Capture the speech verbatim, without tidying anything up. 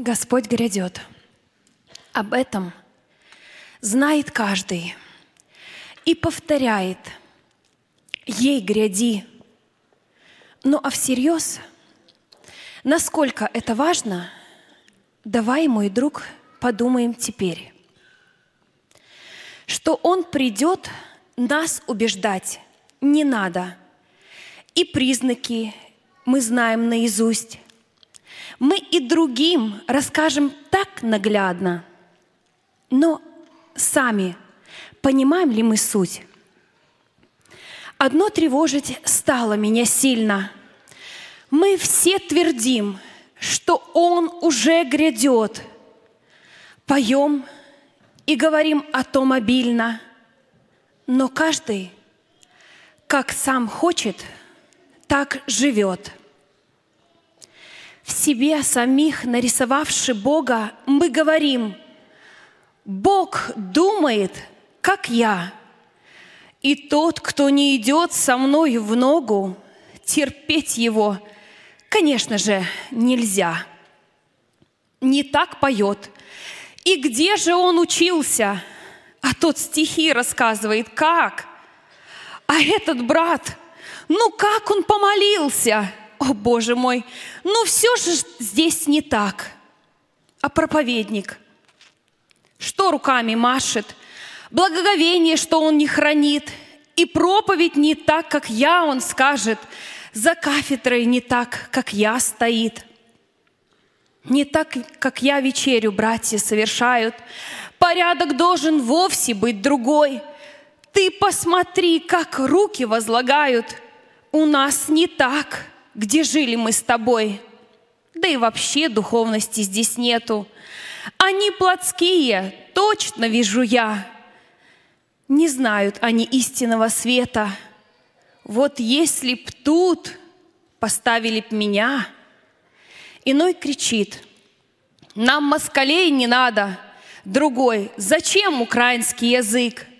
Господь грядет. Об этом знает каждый и повторяет: «Ей гряди». Ну а всерьез, насколько это важно, давай, мой друг, подумаем теперь, что Он придет нас убеждать не надо. И признаки мы знаем наизусть. Мы и другим расскажем так наглядно. Но сами понимаем ли мы суть? Одно тревожить стало меня сильно. Мы все твердим, что Он уже грядет. Поем и говорим о том обильно. Но каждый, как сам хочет, так живет. В себе самих нарисовавши Бога, мы говорим: Бог думает, как я. И тот, кто не идет со мной в ногу, терпеть его, конечно же, нельзя. Не так поет. И где же он учился? А тот стихи рассказывает, как? А этот брат, ну как он помолился? О, Боже мой, ну все же здесь не так. А проповедник, что руками машет, благоговение, что он не хранит, и проповедь не так, как я, он скажет, за кафедрой не так, как я стоит. Не так, как я вечерю братья совершают, порядок должен вовсе быть другой. Ты посмотри, как руки возлагают. У нас не так, где жили мы с тобой. Да и вообще духовности здесь нету. Они плотские, точно вижу я. Не знают они истинного света. Вот если б тут поставили б меня. Иной кричит: нам москалей не надо. Другой: зачем украинский язык?